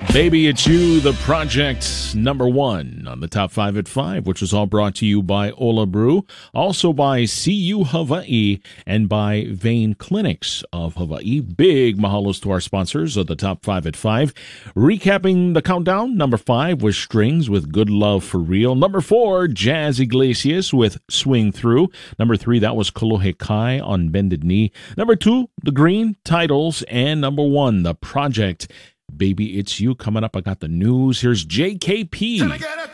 Baby, It's You, the project number one on the top 5 at 5, which was all brought to you by Ola Brew, also by CU Hawaii and by Vein Clinics of Hawaii. Big mahalos to our sponsors of the top 5 at 5. Recapping the countdown, number 5 was Strings with Good Love for Real. Number 4, Jazz Iglesias with Swing Through. Number 3, that was Kolohe Kai on Bended Knee. Number 2, The Green, Titles. And number 1, The Project, Baby, It's You. Coming up, I got the news. Here's JKP.